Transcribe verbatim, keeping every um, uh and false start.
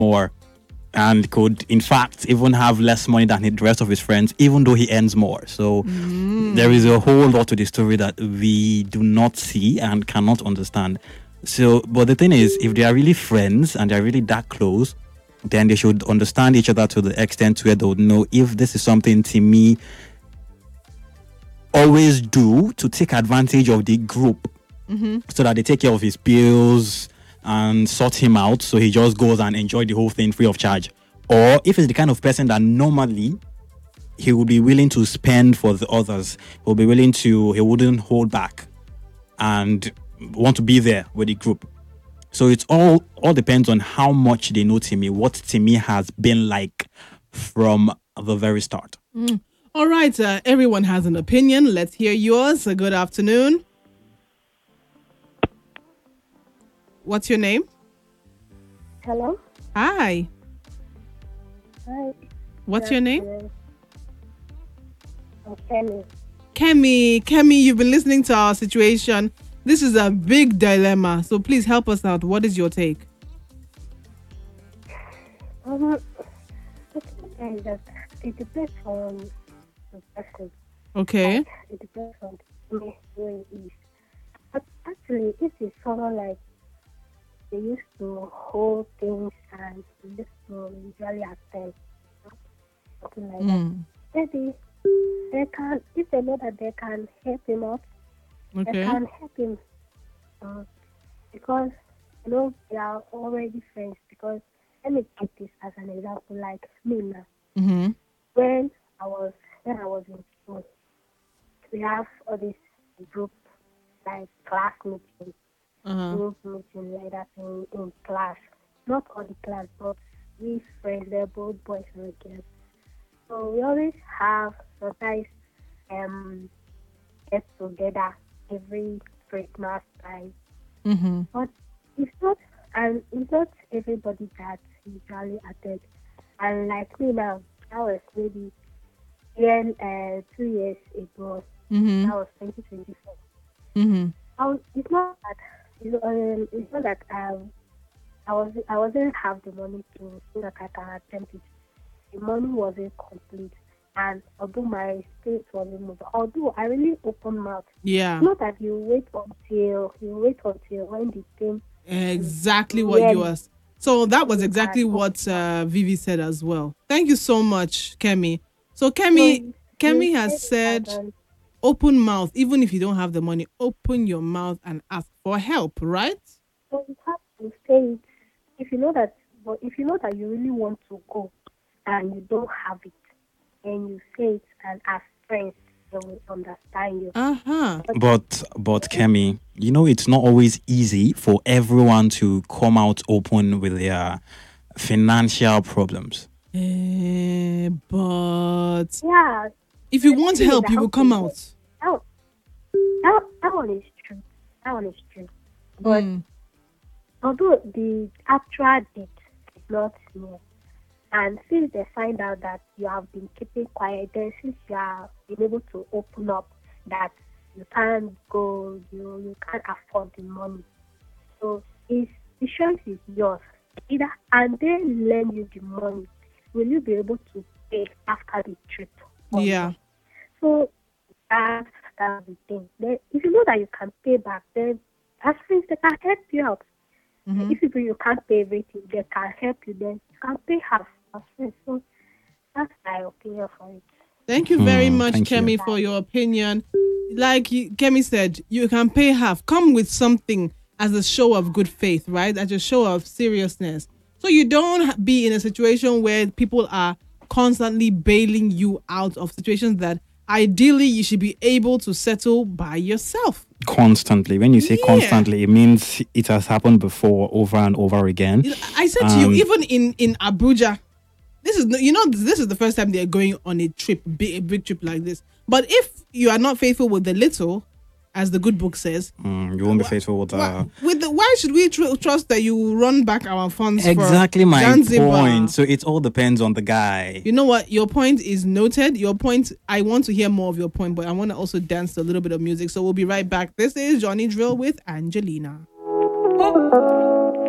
more, and could in fact even have less money than the rest of his friends, even though he earns more. So mm. there is a whole lot to the story that we do not see and cannot understand. So, but the thing is, if they are really friends and they're really that close, then they should understand each other to the extent where they would know if this is something Timmy always do to take advantage of the group, mm-hmm. so that they take care of his bills and sort him out, so he just goes and enjoy the whole thing free of charge. Or if it's the kind of person that normally he would be willing to spend for the others, he'll be willing to, he wouldn't hold back and want to be there with the group. So it's all all depends on how much they know Timmy, what Timmy has been like from the very start. Mm. All right, uh, everyone has an opinion. Let's hear yours. Uh, good afternoon. What's your name? Hello. Hi. Hi. What's Good your name? afternoon. I'm Kenny. Kemi. Kemi, you've been listening to our situation. This is a big dilemma, so please help us out. What is your take? Um, the thing is that it depends on the person. Okay. Like, it depends on the way it is. But actually, if it's someone like they used to hold things and they used to usually attend, something like Mm. that, maybe they can, if they know that they can help him out, they Okay. can help him. Uh, because, you know, they are already friends. Because, let me take this as an example, like me now. Mm-hmm. When I was, when I was in school, we have all this group, like class meeting, Uh-huh. group meeting like that in, in class. Not all the class, but we friends, they're both boys and girls. So we always have sometimes um get together every Christmas time. Mm-hmm. But it's not and it's not everybody that usually attend. And like me now, that was maybe when uh, two years ago. Mm-hmm. That was twenty twenty-four. Mm-hmm. I was, it's not that it's, um, it's not that um, I was I wasn't have the money to so that I can attempt it. The money wasn't complete, and although my spirit wasn't moved, although I really opened mouth. Yeah. Not that you wait until you wait until when the thing Exactly what you really asked. So that was you exactly can what open uh, Vivi said as well. Thank you so much, Kemi. So So Kemi, you Kemi you has said it as said, an open mouth. Even if you don't have the money, open your mouth and ask for help, right? so you have to say it if you know that but if you know that you really want to go and you don't have it and you say it and as friends they will understand you. Uh-huh. But But but Kemi, you know it's not always easy for everyone to come out open with their financial problems. Eh, but yeah, if you want the thing is help, that you how will come to out. that, one- that, that one is true. That one is true. But Mm. although the actual date is not near, and since they find out that you have been keeping quiet, then since you are been able to open up that you can't go, you you can't afford the money. So it's, the choice is yours. Either and they lend you the money, will you be able to pay after the trip? Or Yeah. not? So that that's the thing. Then if you know that you can pay back, then as friends they can help you out. Mhm. If you feel you can't pay everything, they can help you. Then you can pay half as friends. So that's my opinion for it. Thank you very Hmm, much, thank you. Kemi, for your opinion. Like you- Kemi said, you can pay half. Come with something as a show of good faith, right? As a show of seriousness. So you don't ha- be in a situation where people are constantly bailing you out of situations that ideally you should be able to settle by yourself. Constantly. When you say Yeah. constantly, it means it has happened before over and over again. I said to you, Um, even in, in Abuja, this is no- you know this is the first time they're going on a trip, big, a big trip like this. But if you are not faithful with the little, as the good book says, mm, you won't be faithful with why, uh, with the, why should we tr- trust that you will run back our funds exactly for my Zanzibar? point. So it all depends on the guy. You know what? Your point is noted. Your point, I want to hear more of your point, but I want to also dance to a little bit of music. So we'll be right back. This is Johnny Drill with Angelina.